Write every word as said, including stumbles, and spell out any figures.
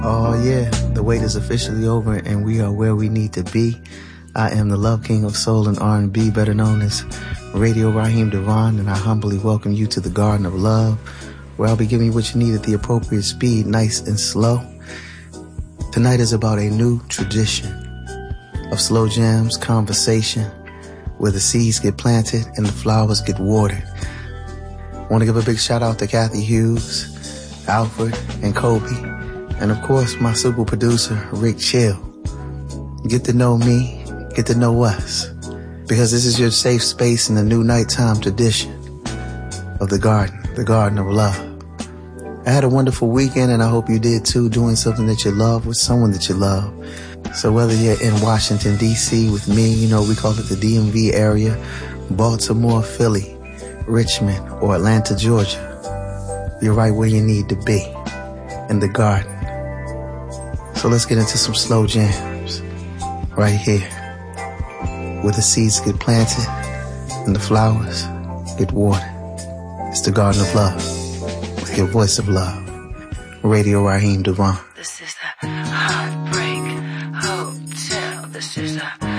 Oh yeah, the wait is officially over and we are where we need to be. I am the Love King of Soul and R and B, better known as Radio Raheem Devon, and I humbly welcome you to the Garden of Love, where I'll be giving you what you need at the appropriate speed, nice and slow. Tonight is about a new tradition of slow jams, conversation, where the seeds get planted and the flowers get watered. I want to give a big shout out to Kathy Hughes, Alfred, and Kobe, and of course my super producer, Rick Chill. Get to know me, get to know us, because this is your safe space in the new nighttime tradition of the garden, the Garden of Love. I had a wonderful weekend, and I hope you did too, doing something that you love with someone that you love. So whether you're in Washington, D C with me, you know, we call it the D M V area, Baltimore, Philly, Richmond, or Atlanta, Georgia, you're right where you need to be, in the garden. So let's get into some slow jams right here, where the seeds get planted and the flowers get watered. It's the Garden of Love with your voice of love, Radio Raheem Devon. This is the Heartbreak Hotel. This is the